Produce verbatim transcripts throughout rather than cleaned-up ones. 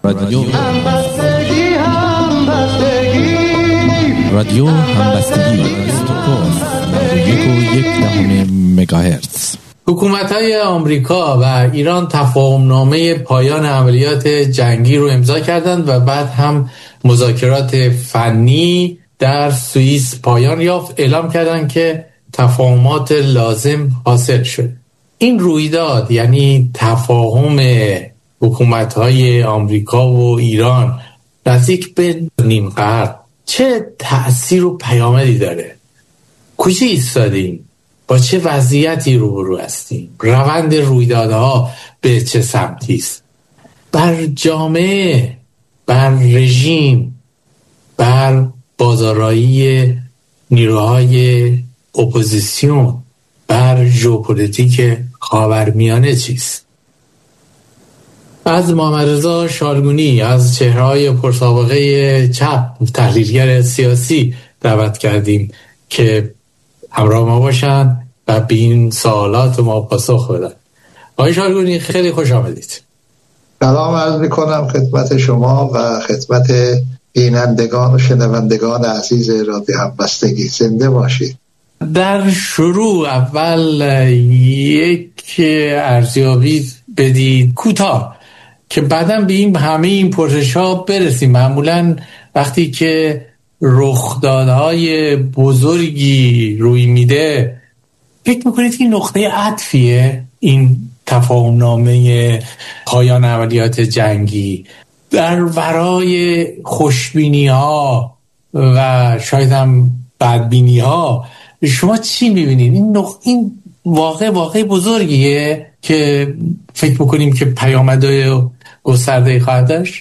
رادیو همبستگی همبستگی رادیو همبستگی یک و یک دهم مگاهرتز. حکومت‌های آمریکا و ایران تفاهم‌نامه پایان عملیات جنگی رو امضا کردند و بعد هم مذاکرات فنی در سوئیس پایان یافت. اعلام کردند که تفاهمات لازم حاصل شد. این رویداد یعنی تفاهم حکومت‌های آمریکا و ایران نزدیک به نیم قرن چه تأثیر و پیامدی داره؟ کجا ایستادیم؟ با چه وضعیتی روبرو هستیم؟ روند رویدادها به چه سمتی است؟ بر جامعه، بر رژیم، بر بازارایی نیروهای اپوزیسیون، بر ژئوپلیتیک خاورمیانه چیست؟ از محمد رضا شالگونی از چهره‌های پرسابقه چپ تحلیلگر سیاسی دعوت کردیم که همراه ما باشن و به این سوالات ما پاسخ بدن. آقای شالگونی خیلی خوش آمدید. سلام عرض می‌کنم خدمت شما و خدمت بینندگان و شنوندگان عزیز رادیو همبستگی. زنده باشید. در شروع اول یک ارزیابی بدید کوتاه که بعداً به این همه این پرسش‌ها برسیم. معمولاً وقتی که رخدادهای بزرگی روی میده فکر میکنید که نقطه عطفیه این تفاهمنامه پایان عملیات جنگی در ورای خوشبینی ها و شاید هم بدبینی ها. شما چی میبینید؟ این نق... این واقع واقع بزرگیه که فکر میکنیم که پیامدهای گسترده خواهد داشت؟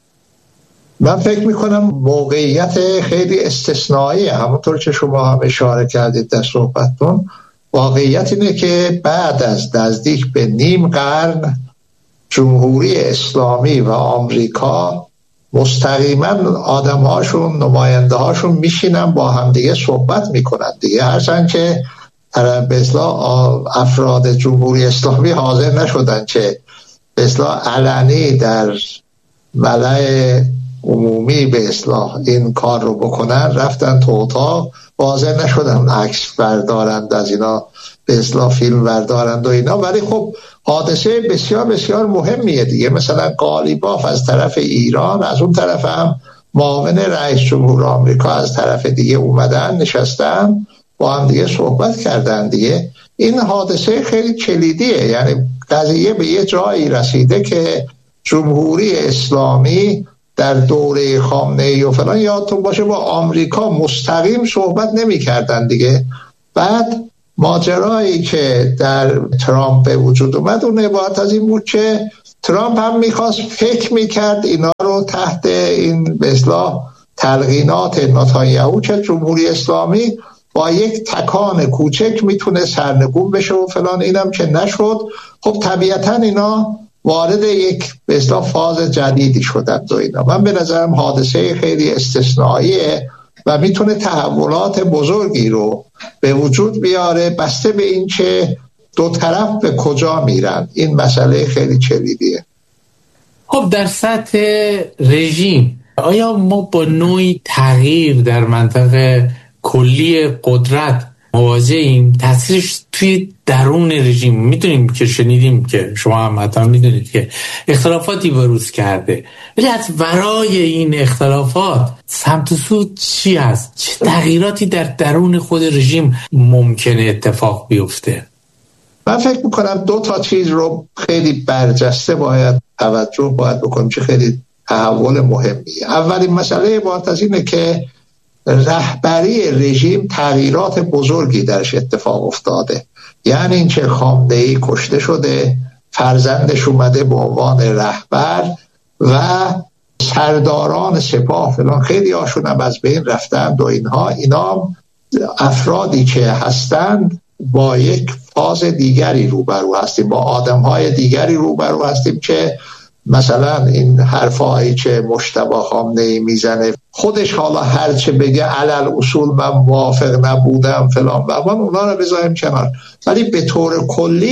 من فکر میکنم موقعیت خیلی استثنایی، همونطور که شما هم اشاره کردید در صحبتتون. واقعیت اینه که بعد از نزدیک به نیم قرن جمهوری اسلامی و آمریکا مستقیما آدمهاشون، نماینده هاشون میشینن با هم دیگه صحبت میکنن دیگه، هرچند که به اصطلاح افراد جمهوری اسلامی حاضر نشدن که به اصطلاح علنی در ملأ عمومی به اصلاح این کار رو بکنن، رفتن تو اتاق حاضر نشدن عکس بردارند از اینا، به اصلاح فیلم بردارند و اینا. ولی خب حادثه بسیار بسیار مهمیه دیگه. مثلا قالیباف از طرف ایران، از اون طرف هم معاون رئیس جمهور آمریکا از طرف دیگه اومدن نشستن با هم دیگه صحبت کردن دیگه. این حادثه خیلی کلیدیه، یعنی قضیه به یه جایی رسیده که جمهوری اسلامی در دوره خامنه‌ای و فلان یادتون باشه با آمریکا مستقیم صحبت نمی کردن دیگه. بعد ماجرایی که در ترامپ به وجود اومد اون عبارت از این بود که ترامپ هم میخواست، فکر میکرد اینا رو تحت این به اصطلاح تلقینات نتانیاهو که جمهوری اسلامی با یک تکان کوچک میتونه سرنگون بشه و فلان. اینم که نشد. خب طبیعتا اینا وارد یک به اصطلاح فاز جدیدی شدند و اینا. من به نظرم حادثه خیلی استثنائیه و میتونه تحولات بزرگی رو به وجود بیاره بسته به این که دو طرف به کجا میرن. این مسئله خیلی کلیدیه. خب در سطح رژیم آیا ما با نوعی تغییر در منطقه کلی قدرت مواجهیم؟ تاثیرش توی درون رژیم میدونیم که شنیدیم که شما هم حتما میدونید که اختلافاتی بروز کرده، ولی از ورای این اختلافات سمت و سود چی هست؟ چه تغییراتی در درون خود رژیم ممکنه اتفاق بیفته؟ من فکر میکنم دو تا چیز رو خیلی برجسته باید توجه باید بکنیم که خیلی تحول مهمیه. اولین مسئله عبارت از اینه که رهبری رژیم تغییرات بزرگی درش اتفاق افتاده. یعنی این که خامنه‌ای کشته شده، فرزندش اومده به عنوان رهبر و سرداران سپاه فلان خیلی هاشون هم از بین رفتند و اینها. اینا افرادی که هستند با یک فاز دیگری روبرو هستیم، با آدم‌های دیگری روبرو هستیم که مثلا این حرفایی که مجتبی خامنه‌ای میزنه خودش حالا هرچه بگه علل اصول من موافق نبودم فلان و اونا رو بذاریم کنار، ولی به طور کلی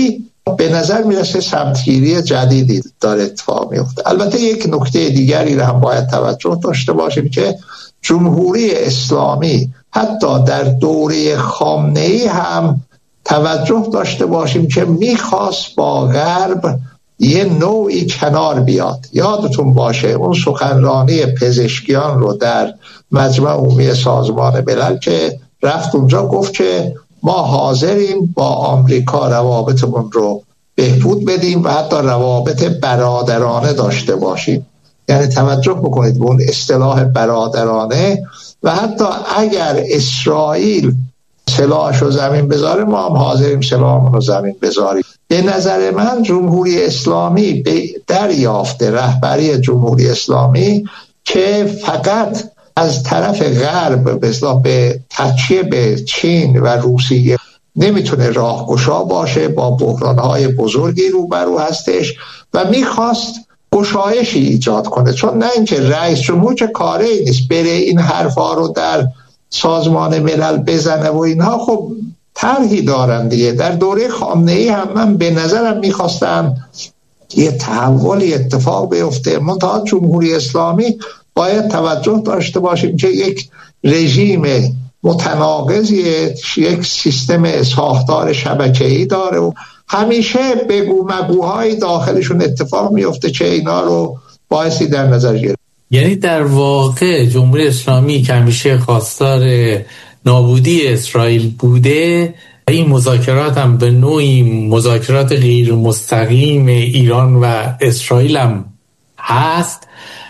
به نظر میرسه سمتگیری جدیدی داره اتفاق میفته. البته یک نکته دیگری رو هم باید توجه داشته باشیم که جمهوری اسلامی حتی در دوره خامنه‌ای هم توجه داشته باشیم که میخواست با غرب یه نوعی کنار بیاد. یادتون باشه اون سخنرانی پزشکیان رو در مجمع عمومی سازمان ملل که رفت اونجا گفت که ما حاضریم با آمریکا روابطمون رو بهبود بدیم و حتی روابط برادرانه داشته باشیم. یعنی توجه بکنید به اون اصطلاح برادرانه و حتی اگر اسرائیل سلاحش رو زمین بذاره ما هم حاضریم سلاحمون رو زمین بذاریم. به نظر من جمهوری اسلامی به دریافت رهبری جمهوری اسلامی که فقط از طرف غرب به اصطلاح به تکیه به چین و روسیه نمیتونه راهگشا باشه، با بحران‌های بزرگی روبرو هستش و میخواست گشایشی ایجاد کنه. چون نه اینکه رئیس جمهور چه کاری نیست بره این حرفا رو در سازمان ملل بزنه و اینها، خب طرحی دارن دیگه. در دوره خامنه‌ای هم من به نظرم میخواستم یه تحولی اتفاق بیفته، منتها جمهوری اسلامی باید توجه داشته باشیم که یک رژیم متناقضیه، یک سیستم ساختار شبکه‌ای داره و همیشه بگو مگوهای داخلشون اتفاق میفته که اینا رو بایستی در نظر گرفت. یعنی در واقع جمهوری اسلامی که همیشه خواستار نابودی اسرائیل بوده، این مذاکرات هم به نوعی مذاکرات غیر مستقیم ایران و اسرائیل هم هست،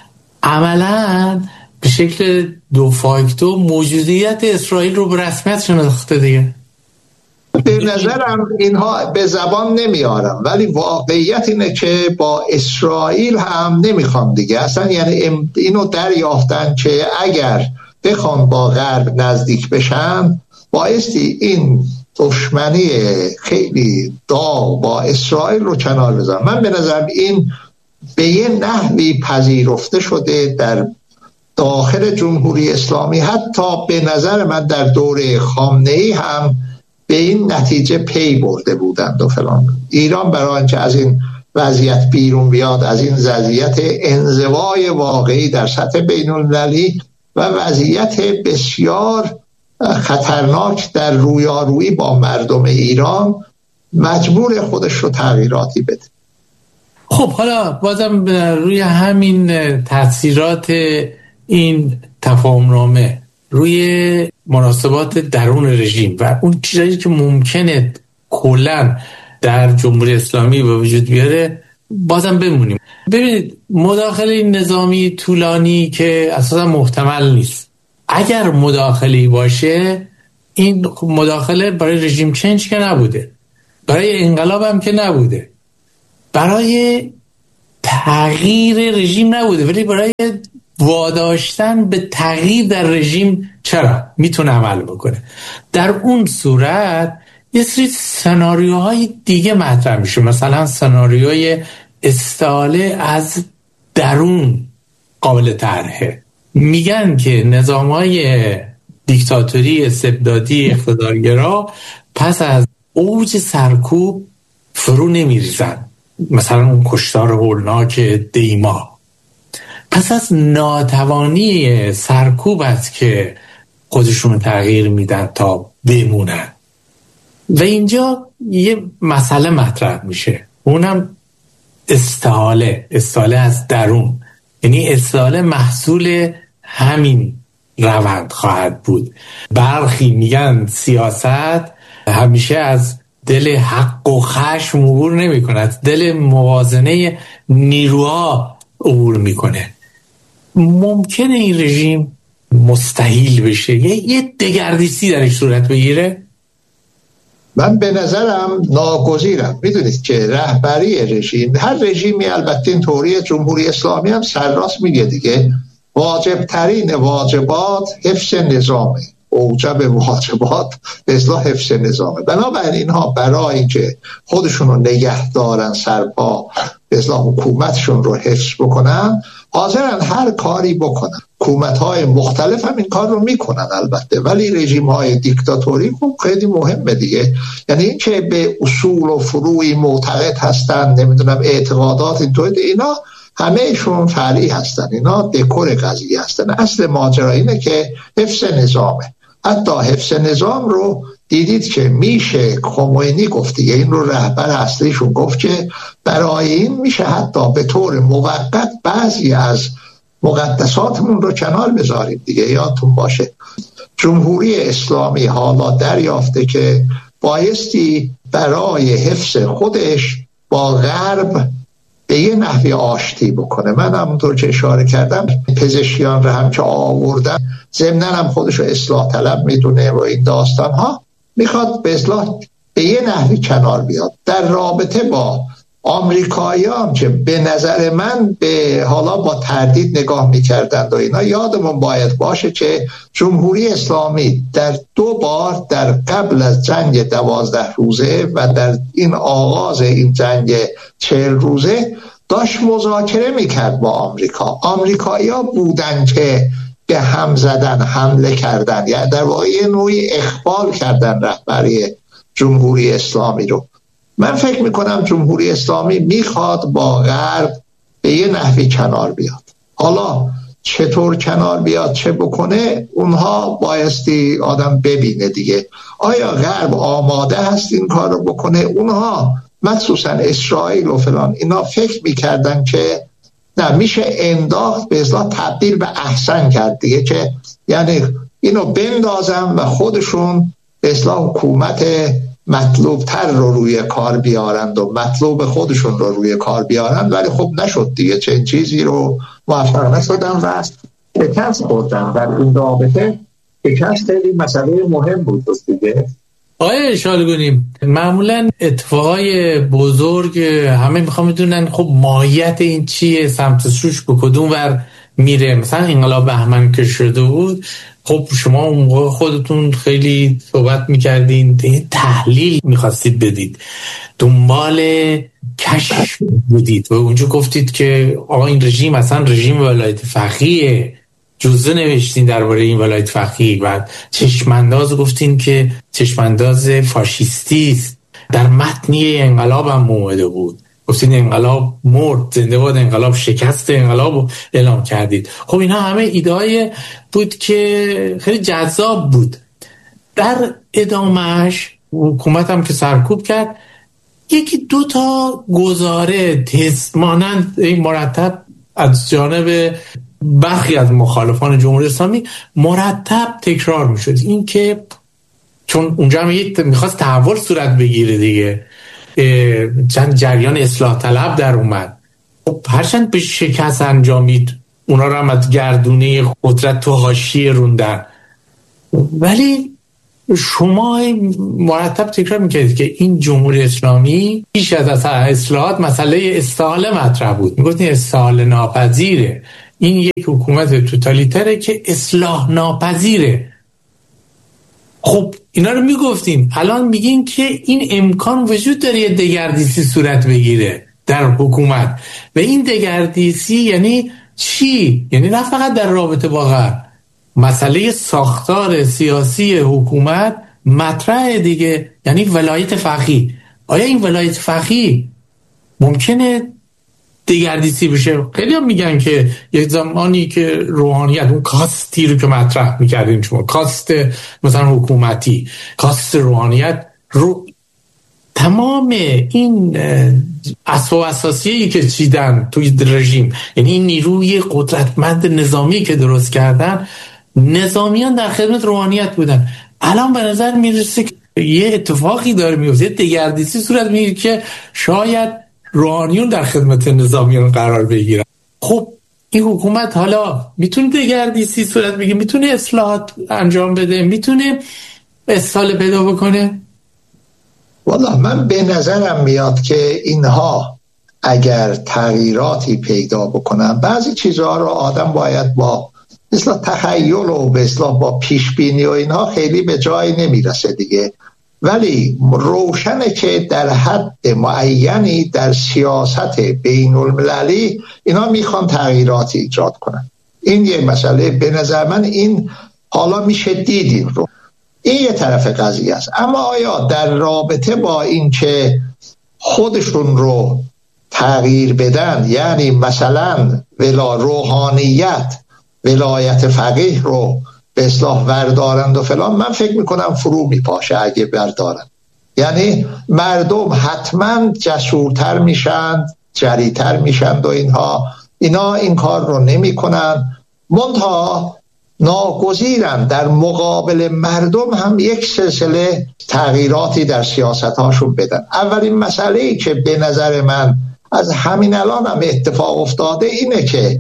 عملاً به شکل دو فاکتو موجودیت اسرائیل رو به رسمیت شناخته دیگه. به نظرم اینها به زبان نمیارم ولی واقعیت اینه که با اسرائیل هم نمیخوان دیگه اصلا، یعنی اینو دریافتن که اگر بخوان با غرب نزدیک بشن بایستی این دشمنی خیلی داغ با اسرائیل رو کنار بذارن. من به نظرم این به یه نحوی پذیرفته شده در داخل جمهوری اسلامی، حتی به نظر من در دوره خامنه‌ای هم به این نتیجه پی برده بودند و فلان. ایران برای اینکه از این وضعیت بیرون بیاد، از این وضعیت انزوای واقعی در سطح بین‌المللی و وضعیت بسیار خطرناک در رویارویی با مردم ایران، مجبور خودش رو تغییراتی بده. خب حالا بازم روی همین تاثیرات این تفاهمنامه روی مناسبات درون رژیم و اون چیزایی که ممکنه کلاً در جمهوری اسلامی به وجود بیاره بازم بمونیم. ببینید مداخله نظامی طولانی که اساسا محتمل نیست، اگر مداخله باشه این مداخله برای رژیم چنج که نبوده، برای انقلاب هم که نبوده، برای تغییر رژیم نبوده، ولی برای واداشتن به تغییر در رژیم چرا میتونه عمل بکنه. در اون صورت یه سری سناریوهای دیگه مطرح میشه، مثلا سناریوی استعاله از درون قابل طرحه. میگن که نظامهای دیکتاتوری استبدادی اقتدارگرا پس از اوج سرکوب فرو نمیریزن، مثلا اون کشتار هولناک دیما. پس از ناتوانی سرکوب است که خودشون تغییر میدن تا بمونن. و اینجا یه مسئله مطرح میشه، اونم استعاله، استعاله از درون. یعنی استعاله محصول همین روند خواهد بود. برخی میگن سیاست همیشه از دل حق و خشم عبور نمی کند، دل موازنه نیروها عبور میکنه. ممکنه این رژیم مستحیل بشه، یه دگردیسی درش صورت بگیره؟ من به نظرم ناگزیرم. میدونید که رهبری رژیم، هر رژیمی البته این طوری جمهوری اسلامی هم سرراست میگه دیگه، واجب ترین واجبات حفظ نظامه، اوجب واجبات به اصطلاح حفظ نظامه. بنابراین اینها برای اینکه خودشون رو نگه دارن سرپا، به اصطلاح حکومتشون رو حفظ بکنن، حاضرن هر کاری بکنن. حکومت‌های مختلف هم این کار رو میکنن البته، ولی رژیم‌های دیکتاتوری خب خیلی مهمه دیگه. یعنی این که به اصول و فروعی معتقد هستن، نمیدونم اعتقادات اینطور، اینا همهشون فرعی هستن، اینا دکور قضیه هستن. اصل ماجرا اینه که حفظ نظامه. حتی حفظ نظام رو دیدید که میشه، خمینی گفت دیگه، این رو رهبر اصلیشون گفت که برای این میشه حتی به طور موقت بعضی از مقدساتمون رو کنار بذاریم دیگه. یادتون باشه جمهوری اسلامی حالا دریافته که بایستی برای حفظ خودش با غرب به یه نحوی آشتی بکنه. من همونطور که اشاره کردم پزشکیان رو هم که آوردن، ضمناً هم خودش رو اصلاح طلب میدونه و این داستان ها، میخواد به اصلاح به یه نحوی کنار بیاد. در رابطه با آمریکایی‌ها که به نظر من به حالا با تردید نگاه میکردند و اینا، یادمون باید باشه که جمهوری اسلامی در دو بار در قبل از جنگ دوازده روزه و در این آغاز این جنگ چهل روزه داشت مذاکره میکرد با آمریکا. آمریکایی‌ها بودن که به هم زدن، حمله کردن، یعنی در واقع یه نوعی اخبار کردن رهبری جمهوری اسلامی رو. من فکر میکنم جمهوری اسلامی میخواد با غرب به یه نحوی کنار بیاد. حالا چطور کنار بیاد، چه بکنه، اونها بایستی آدم ببینه دیگه. آیا غرب آماده هست این کار رو بکنه؟ اونها مخصوصا اسرائیل و فلان اینا فکر میکردن که نه، میشه انداخت، به اصطلاح تبدیل به احسن کرد دیگه، که یعنی اینو بندازن و خودشون به اصطلاح حکومت مطلوب تر رو روی کار بیارند و مطلوب خودشون رو روی کار بیارند. ولی خب نشد دیگه، چنین چیزی رو موفق نشدن و شکست خوردن در این رابطه. شکست خیلی مسئله مهم بود دیگه. آقای شالگونی، معمولا اتفاقای بزرگ همه میخوام بدونن خب ماهیت این چیه، سمت سوش به کدوم ور میره. مثلا انقلاب بهمن که شده بود، خب شما اون موقع خودتون خیلی صحبت میکردین، تحلیل میخواستید بدید، دنبال کشف بودید و اونجا گفتید که آقا این رژیم اصلا رژیم ولایت فقیه، جزء نوشتین درباره این ولایت فقیه و چشمانداز گفتین که چشمانداز فاشیستی است. در متنی انقلاب هم اومده بود، گفتین انقلاب مرد، زنده باد انقلاب، شکست انقلاب اعلام کردید. خب اینا همه ایده‌ای بود که خیلی جذاب بود. در ادامهش حکومت هم که سرکوب کرد، یکی دو تا گزاره تز مانند این مرتب از جانب برخی از مخالفان جمهوری اسلامی مرتب تکرار میشد. این که چون اونجا هم میخواست تحول صورت بگیره دیگه، چند جریان اصلاح طلب در اومد، خب هرچند به شکست انجامید، اونا رو هم از گردونه قدرت تو حاشیه روندن، ولی شما مرتب تکرار میکردید که این جمهوری اسلامی پیش از اصلاحات مسئله استحاله مطرح بود. میگفتین استحاله ناپذیره، این یک حکومت توتالیتره که اصلاح ناپذیره. خب اینا رو میگفتیم، الان میگین که این امکان وجود داره یه دگردیسی صورت بگیره در حکومت. و این دگردیسی یعنی چی؟ یعنی نه فقط در رابطه با غرب، مسئله ساختار سیاسی حکومت مطرح دیگه، یعنی ولایت فقیه. آیا این ولایت فقیه ممکنه دگردیسی بشه؟ خیلی هم میگن که یک زمانی که روحانیت اون کاستی رو که مطرح میکردیم شما، کاست مثلا حکومتی، کاست روحانیت رو، تمام این اسباب اساسیه‌ای که چیدن توی رژیم، یعنی این نیروی قدرتمند نظامی که درست کردن، نظامیان در خدمت روحانیت بودن. الان به نظر میرسه که یه اتفاقی داره میفته، دگردیسی صورت میگیره که شاید روحانیون در خدمت نظامیان قرار بگیرن. خب این حکومت حالا میتونه دگردیسی صورت بگیره، میتونه اصلاحات انجام بده، میتونه اصلاح پیدا بکنه؟ والله من به نظرم میاد که اینها اگر تغییراتی پیدا بکنن، بعضی چیزها رو آدم باید با مثلا تخیل و به اصلاح با پیش بینی و اینها خیلی به جای نمیرسه دیگه. ولی روشنه که در حد معینی در سیاست بین المللی اینا میخوان تغییراتی ایجاد کنن. این یه مسئله به نظر من این حالا میشه دیدیم رو. این یه طرف قضیه است. اما آیا در رابطه با این که خودشون رو تغییر بدن، یعنی مثلا ولا روحانیت ولایت فقیه رو به اصلاح وردارند و فلان، من فکر میکنم فرو میپاشه اگه بردارن. یعنی مردم حتما جسورتر میشن، جریتر میشن و اینها اینا این کار رو نمیکنن، منتها ناگزیرن در مقابل مردم هم یک سلسله تغییراتی در سیاست‌هاشون بدن. اولین مسئله‌ای که به نظر من از همین الان هم اتفاق افتاده اینه که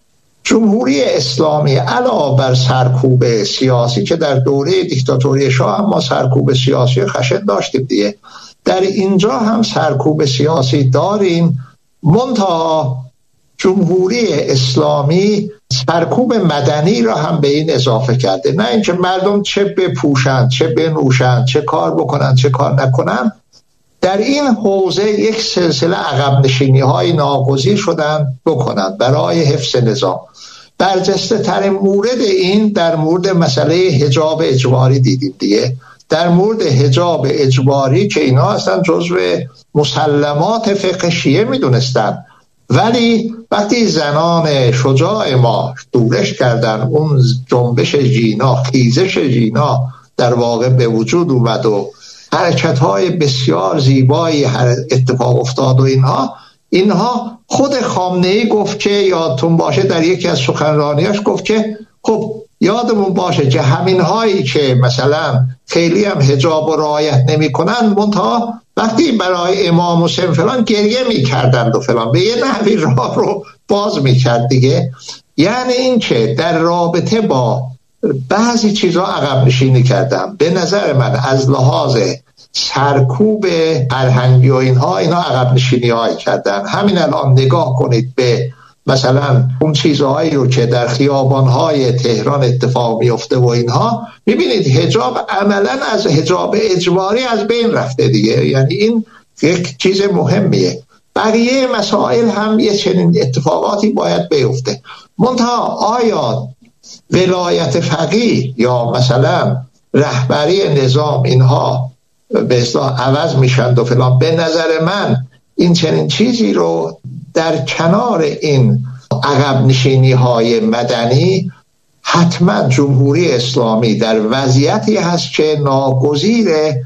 جمهوری اسلامی علاوه بر سرکوب سیاسی که در دوره دیکتاتوری شاه هم ما سرکوب سیاسی خشن داشتیم دیگه، در اینجا هم سرکوب سیاسی داریم، منتها جمهوری اسلامی سرکوب مدنی را هم به این اضافه کرده. نه اینکه مردم چه بپوشند، چه بنوشند، چه کار بکنند، چه کار نکنند، در این حوزه یک سلسله عقب نشینی های ناگزیر شدن بکنند برای حفظ نظام. برجسته ترین مورد این در مورد مسئله حجاب اجباری دیدیم دیگه. در مورد حجاب اجباری که اینا اصلا جزو مسلمات فقه شیعه میدونستن، ولی وقتی زنان شجاع ما دورش کردن، اون جنبش جینا، خیزش جینا در واقع به وجود اومد و حرکت‌های بسیار زیبایی اتفاق افتاد و اینها اینها خود خامنه‌ای گفت که یادتون باشه در یکی از سخنرانیاش گفت که خب یادمون باشه که همین هایی که مثلا خیلی هم حجاب و رعایت نمی کنن منتها وقتی برای امام حسین فلان گریه می کردند و فلان به یه نحوی راه رو باز می کرد دیگه. یعنی این که در رابطه با بعضی چیزها عقب نشینی کردم. به نظر من از لحاظ سرکوب فرهنگی و اینها اینا عقب نشینی های کردن. همین الان نگاه کنید به مثلا اون چیزهایی رو که در خیابان‌های تهران اتفاق میفته و اینها، میبینید حجاب عملاً از حجاب اجباری از بین رفته دیگه. یعنی این یک چیز مهمیه. بقیه مسائل هم یه چنین اتفاقاتی باید بیفته. منتها آیا ولایت فقیه یا مثلا رهبری نظام اینها به اصطلاح عوض میشن و فلان؟ به نظر من این چنین چیزی رو در کنار این عقب نشینی های مدنی حتما جمهوری اسلامی در وضعیتی هست که ناگزیر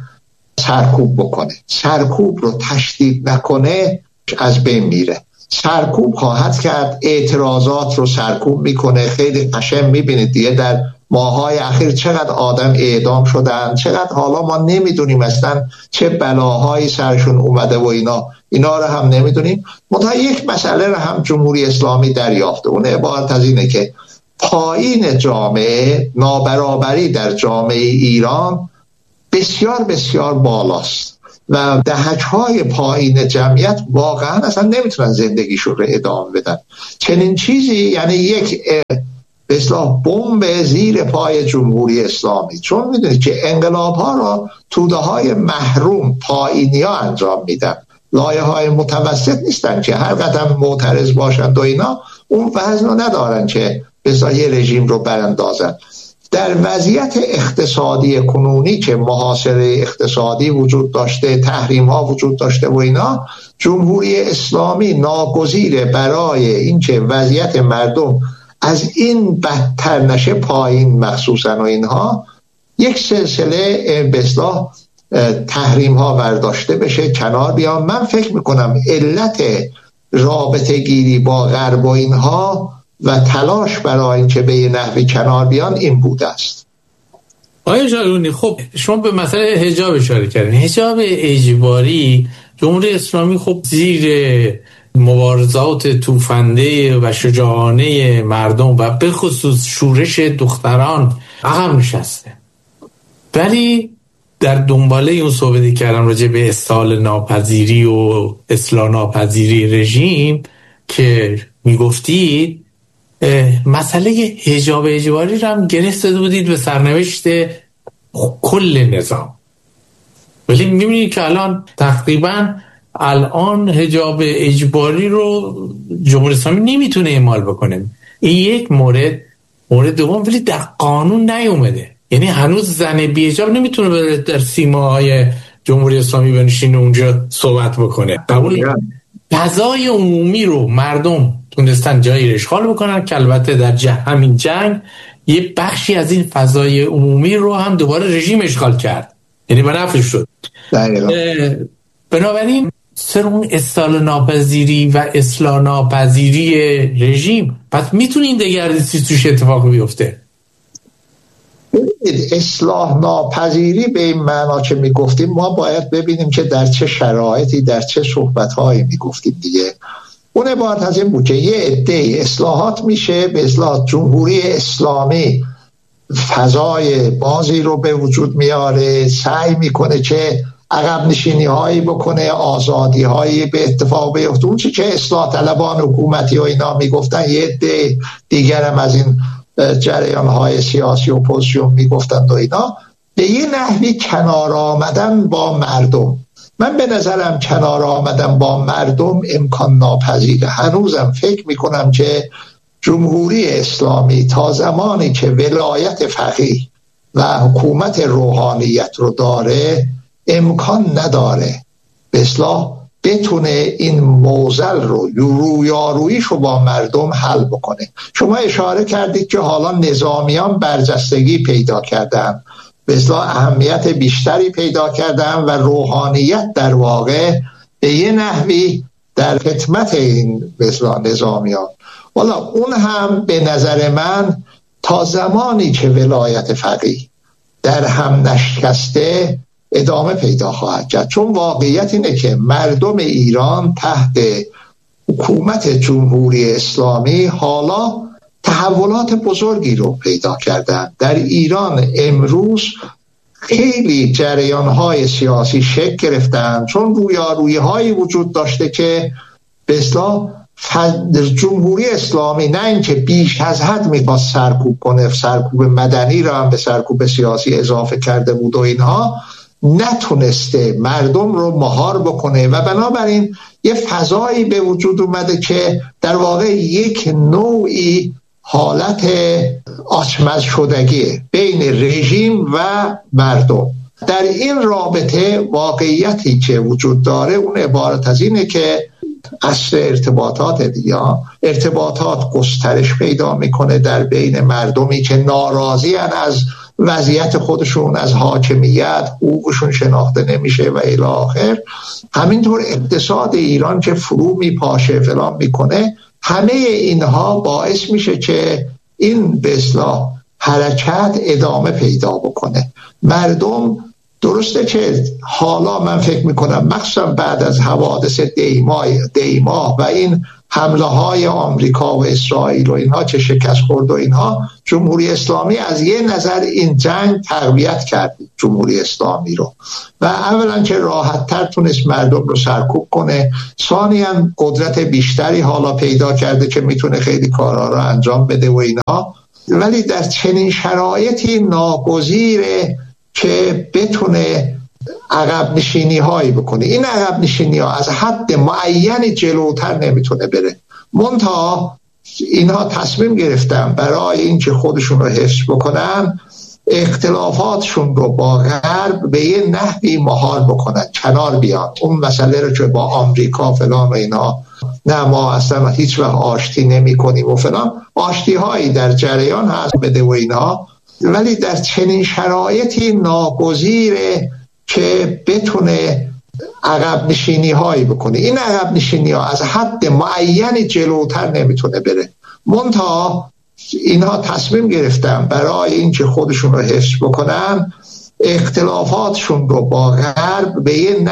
سرکوب بکنه. سرکوب رو تشدید نکنه از بین میره. سرکوب خواهد کرد، اعتراضات رو سرکوب میکنه. خیلی قشنگ میبینید دیگه در ماهای اخیر چقدر آدم اعدام شدن، چقدر حالا ما نمیدونیم اصلا چه بلاهایی سرشون اومده و اینا اینا رو هم نمیدونیم. منتها یک مسئله رو هم جمهوری اسلامی دریافته، اون عبارت از اینه که پایین جامعه، نابرابری در جامعه ایران بسیار بسیار بالاست و دهک‌های پایین جمعیت واقعا اصلا نمیتونن زندگیشون رو ادامه بدن. چنین چیزی یعنی یک به اصطلاح بمب زیر پای جمهوری اسلامی، چون میدونید که انقلاب ها را توده های محروم پایینی ها انجام میدن، لایه های متوسط نیستن که هر قدم معترض باشند و اینا اون وزن رو ندارن که به اصطلاح رژیم رو براندازن. در وضعیت اقتصادی کنونی که محاصره اقتصادی وجود داشته، تحریم ها وجود داشته و اینا، جمهوری اسلامی ناگزیره برای اینکه وضعیت مردم از این بدتر نشه پایین مخصوصا و اینها، یک سلسله به اصطلاح تحریم ها برداشته بشه، کنار بیان. من فکر میکنم علت رابطه گیری با غرب و اینها و تلاش برای اینکه به یه نحوی کنار بیان این بوده است. آقای جالونی، خب شما به مسئله حجاب اشاره کردین. حجاب اجباری جمهوری اسلامی خب زیر مبارزات توفنده و شجاعانه مردم و به خصوص شورش دختران عقب نشسته، ولی در دنباله اون صحبتی کردم راجع به اصلاح ناپذیری و اصلاح ناپذیری رژیم که میگفتید، مسئله حجاب اجباری رو هم گرفت داده بودید به سرنوشت کل نظام. ولی میبینید که الان تقریبا الان حجاب اجباری رو جمهوری اسلامی نمیتونه اعمال بکنه. این یک مورد. مورد دوم، ولی در قانون نیومده، یعنی هنوز زن بی حجاب نمیتونه در سیماهای جمهوری اسلامی بنشینه اونجا صحبت بکنه. قبول فضای عمومی رو مردم تونستن جایی اشغال بکنن که البته در جه همین جنگ یه بخشی از این فضای عمومی رو هم دوباره رژیم اشغال کرد، یعنی به نفعش شد. بنابراین سر اون اصلاح ناپذیری و اصلاح ناپذیری رژیم، پس میتونه این دگردیسی توش اتفاق بیفته. اصلاح ناپذیری به این معنا که میگفتیم، ما باید ببینیم که در چه شرایطی در چه صحبت‌هایی میگفتیم دیگه. اون عبارت از این بود که یه عده اصلاحات میشه، به اصلاح جمهوری اسلامی فضای بازی رو به وجود میاره، سعی میکنه که عقب نشینی هایی بکنه، آزادی هایی به اتفاق بیفته. اون چی که اصلاح طلبان حکومتی و اینا میگفتن، یه عده دیگر هم از این جریان های سیاسی و اپوزیسیون میگفتن و اینا، به یه نحوی کنار آمدن با مردم. من به نظرم کنار آمدن با مردم امکان ناپذیره. هنوزم فکر میکنم که جمهوری اسلامی تا زمانی که ولایت فقیه و حکومت روحانیت رو داره امکان نداره به اصلاح بتونه این معضل رو رویاروییش رو با مردم حل بکنه. شما اشاره کردید که حالا نظامیان برجستگی پیدا کردن، به اصلاح اهمیت بیشتری پیدا کردن و روحانیت در واقع به یه نحوی در خدمت این به اصلاح نظامیان. والا اون هم به نظر من تا زمانی که ولایت فقیه در هم نشکسته ادامه پیدا خواهد کرد، چون واقعیت اینه که مردم ایران تحت حکومت جمهوری اسلامی حالا تحولات بزرگی رو پیدا کردن. در ایران امروز خیلی جریان‌های سیاسی شکل گرفتن، چون رویارویی‌هایی وجود داشته که به اصطلاح جمهوری اسلامی نه اینکه بیش از حد می‌خواست سرکوب کنه، سرکوب مدنی را هم به سرکوب سیاسی اضافه کرده بود و اینها، نتونسته مردم رو مهار بکنه و بنابراین یه فضایی به وجود اومده که در واقع یک نوعی حالت آچمز شدگی بین رژیم و مردم. در این رابطه واقعیتی که وجود داره اون عبارت از اینه که اصل ارتباطات دیگه ارتباطات گسترش پیدا میکنه در بین مردمی که ناراضی هن از وضعیت خودشون، از حاکمیت، حقوقشون شناخته نمیشه و الی آخر. همینطور اقتصاد ایران که فرو میپاشه فلان میکنه، همه اینها باعث میشه که این به اصطلاح حرکت ادامه پیدا بکنه. مردم درسته که حالا من فکر میکنم مخصوصا بعد از حوادث دیما دیما و این حمله های آمریکا و اسرائیل و اینها که شکست خورد و اینها، جمهوری اسلامی از یه نظر این جنگ تقویت کرد جمهوری اسلامی رو و اولا که راحت تر تونست مردم رو سرکوب کنه، ثانیاً قدرت بیشتری حالا پیدا کرده که میتونه خیلی کارها رو انجام بده و اینها. ولی در چنین شرایطی ناگزیره که بتونه عقب نشینی هایی بکنه. این عقب نشینی ها از حد معینی جلوتر نمیتونه بره، منتها اینها تصمیم گرفتن برای اینکه خودشون رو حفظ بکنن اختلافاتشون رو با غرب به یه نحوی مهار بکنن، کنار بیان. اون مسئله رو که با آمریکا فلان و اینا، نه ما اصلا هیچ وقت آشتی نمی کنیم و فلان، آشتی هایی در جریان هست بده و اینا، ولی در چنین شرایطی ناگزیره که بتونه عقب نشینی هایی بکنه. این عقب نشینی ها از حد معینی جلوتر نمیتونه بره، منتها اینها تصمیم گرفتن برای اینکه خودشون رو حفظ بکنن اختلافاتشون رو با غرب به یه